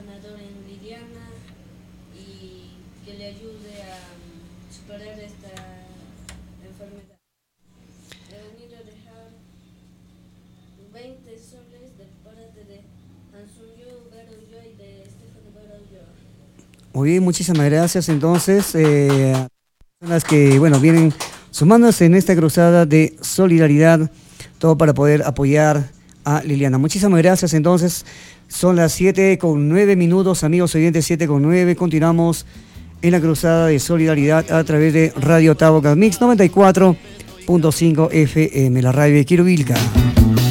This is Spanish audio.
sanador en Liliana y que le ayude a superar esta enfermedad. He venido a dejar 20 soles de parte de Ansunyo Vero Ulloa y de Estefano Vero Ulloa. Muy bien, muchísimas gracias. Entonces, las que, bueno, vienen sumándose en esta cruzada de solidaridad, todo para poder apoyar a Liliana. Muchísimas gracias. Entonces, son las 7:09, amigos oyentes, 7:09. Continuamos en la cruzada de solidaridad a través de Radio Távoca Mix 94.5 FM, la radio de Quirovilca.